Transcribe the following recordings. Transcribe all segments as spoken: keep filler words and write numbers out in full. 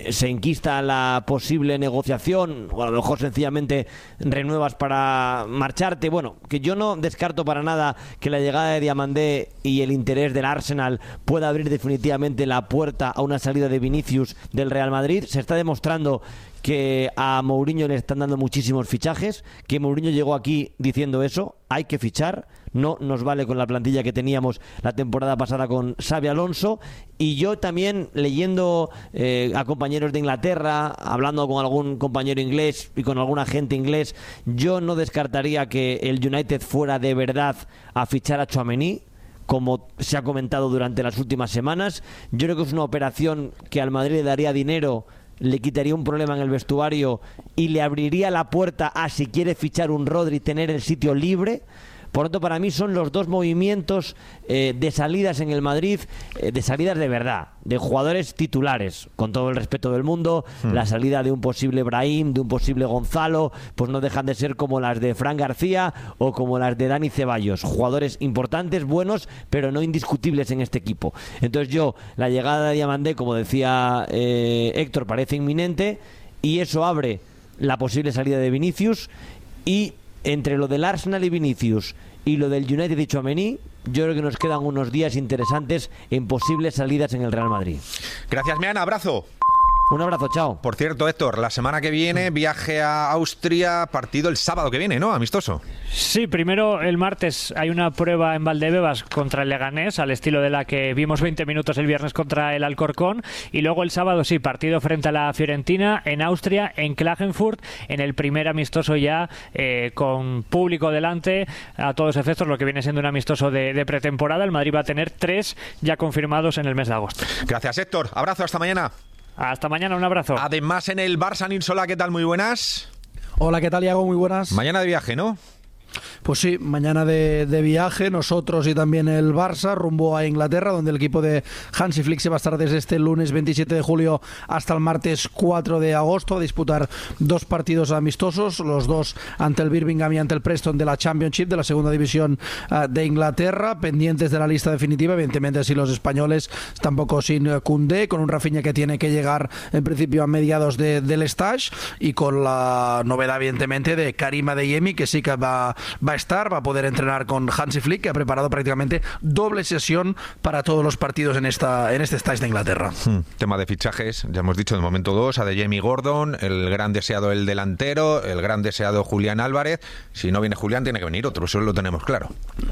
eh, se enquista la posible negociación, o a lo mejor sencillamente renuevas para marcharte. Bueno, que yo no descarto para nada que la llegada de Diamandé y el interés del Arsenal pueda abrir definitivamente la puerta a una salida de Vinicius del Real Madrid. Se está demostrando que a Mourinho le están dando muchísimos fichajes, que Mourinho llegó aquí diciendo eso: hay que fichar, no nos vale con la plantilla que teníamos la temporada pasada con Xabi Alonso. Y yo también, leyendo eh, a compañeros de Inglaterra, hablando con algún compañero inglés y con algún agente inglés, yo no descartaría que el United fuera de verdad a fichar a Tchouaméni, como se ha comentado durante las últimas semanas. Yo creo que es una operación que al Madrid le daría dinero, le quitaría un problema en el vestuario y le abriría la puerta a, si quiere fichar un Rodri, tener el sitio libre. Por lo tanto, para mí son los dos movimientos eh, de salidas en el Madrid, eh, de salidas de verdad, de jugadores titulares, con todo el respeto del mundo. Mm. La salida de un posible Brahim, de un posible Gonzalo, pues no dejan de ser como las de Fran García o como las de Dani Ceballos. Jugadores importantes, buenos, pero no indiscutibles en este equipo. Entonces yo, la llegada de Diamandé, como decía eh, Héctor, parece inminente, y eso abre la posible salida de Vinicius. Y entre lo del Arsenal y Vinicius y lo del United y Tchouaméni, yo creo que nos quedan unos días interesantes en posibles salidas en el Real Madrid. Gracias, Mian, abrazo. Un abrazo, chao. Por cierto, Héctor, la semana que viene viaje a Austria, partido el sábado que viene, ¿no? Amistoso. Sí, primero el martes hay una prueba en Valdebebas contra el Leganés, al estilo de la que vimos veinte minutos el viernes contra el Alcorcón, y luego el sábado sí, partido frente a la Fiorentina en Austria, en Klagenfurt, en el primer amistoso ya eh, con público delante, a todos efectos, lo que viene siendo un amistoso de, de pretemporada. El Madrid va a tener tres ya confirmados en el mes de agosto. Gracias, Héctor. Abrazo, hasta mañana. Hasta mañana, un abrazo. Además, en el Barça, Nil Solá, ¿qué tal? Muy buenas. Hola, ¿qué tal, Iago? Muy buenas. Mañana de viaje, ¿no? Pues sí, mañana de, de viaje, nosotros y también el Barça, rumbo a Inglaterra, donde el equipo de Hansi Flick se va a estar desde este lunes veintisiete de julio hasta el martes cuatro de agosto a disputar dos partidos amistosos, los dos ante el Birmingham y ante el Preston de la Championship, de la segunda división uh, de Inglaterra, pendientes de la lista definitiva, evidentemente así los españoles, tampoco sin uh, Koundé, con un Rafinha que tiene que llegar en principio a mediados de, del stage, y con la novedad evidentemente de Karim Adeyemi, que sí que va va a estar, va a poder entrenar con Hansi Flick, que ha preparado prácticamente doble sesión para todos los partidos en esta en este stage de Inglaterra. Hmm. Tema de fichajes, ya hemos dicho, de momento dos, Adeyemi, Gordon, el gran deseado el delantero, el gran deseado Julián Álvarez. Si no viene Julián, tiene que venir otro, eso lo tenemos claro.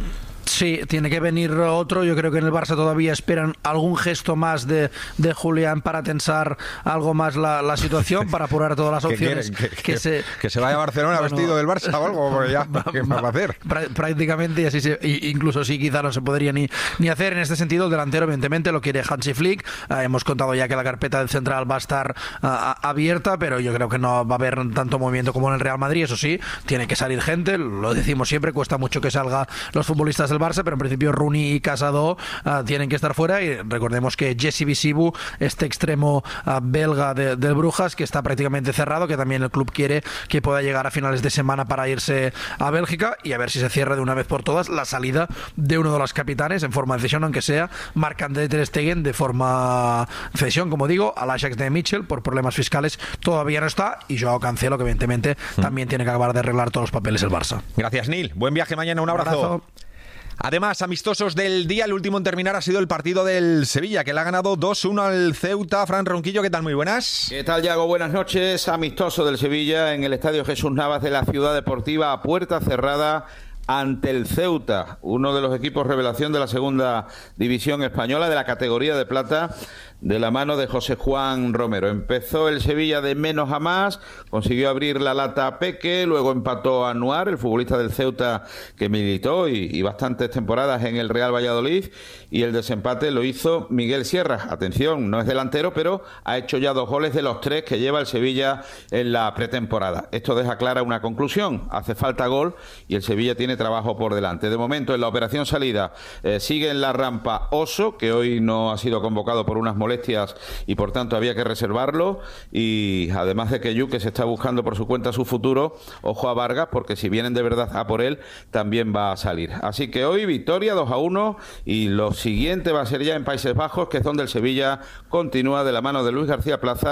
Sí, tiene que venir otro. Yo creo que en el Barça todavía esperan algún gesto más de, de Julián para tensar algo más la, la situación, para apurar todas las opciones. ¿Que, que, que, que, se, que se vaya a Barcelona bueno, vestido del Barça o algo, porque ya, ¿qué va a hacer? Prácticamente, y así se, incluso sí, quizá no se podría ni, ni hacer. En este sentido, el delantero evidentemente lo quiere Hansi Flick. Eh, hemos contado ya que la carpeta del central va a estar uh, abierta, pero yo creo que no va a haber tanto movimiento como en el Real Madrid. Eso sí, tiene que salir gente, lo decimos siempre, cuesta mucho que salga los futbolistas del Barça, pero en principio Rooney y Casado uh, tienen que estar fuera, y recordemos que Jesse Bisibu, este extremo uh, belga de, del Brujas, que está prácticamente cerrado, que también el club quiere que pueda llegar a finales de semana para irse a Bélgica, y a ver si se cierra de una vez por todas la salida de uno de los capitanes en forma de cesión, aunque sea Marc-André ter Stegen, de forma cesión, como digo, al Ajax de Mitchell por problemas fiscales todavía no está, y Joao Cancelo, que evidentemente mm. también tiene que acabar de arreglar todos los papeles el Barça. Gracias, Nil. Buen viaje mañana, un abrazo. Un abrazo. Además, amistosos del día, el último en terminar ha sido el partido del Sevilla, que le ha ganado dos uno al Ceuta. Fran Ronquillo, ¿qué tal? Muy buenas. ¿Qué tal, Iago? Buenas noches. Amistoso del Sevilla en el Estadio Jesús Navas de la Ciudad Deportiva, a puerta cerrada, ante el Ceuta, uno de los equipos revelación de la segunda división española, de la categoría de plata, de la mano de José Juan Romero. Empezó el Sevilla de menos a más, consiguió abrir la lata a Peque, luego empató a Anuar, el futbolista del Ceuta que militó y, y bastantes temporadas en el Real Valladolid, y el desempate lo hizo Miguel Sierra. Atención, no es delantero, pero ha hecho ya dos goles de los tres que lleva el Sevilla en la pretemporada. Esto deja clara una conclusión: hace falta gol y el Sevilla tiene trabajo por delante. De momento, en la operación salida eh, sigue en la rampa Oso, que hoy no ha sido convocado por unas molestias y por tanto había que reservarlo, y además de que Yuque se está buscando por su cuenta su futuro, ojo a Vargas, porque si vienen de verdad a por él también va a salir. Así que hoy victoria dos a uno, y lo siguiente va a ser ya en Países Bajos, que es donde el Sevilla continúa de la mano de Luis García Plaza